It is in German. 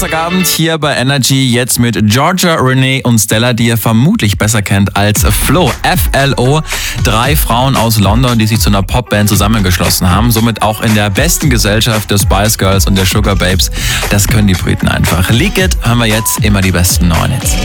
Donnerstagabend hier bei Energy, jetzt mit Georgia, Renee und Stella, die ihr vermutlich besser kennt als Flo. FLO, 3 Frauen aus London, die sich zu einer Popband zusammengeschlossen haben, somit auch in der besten Gesellschaft der Spice Girls und der Sugar Babes. Das können die Briten einfach. Leak It, hören wir jetzt immer die besten neuen Hits.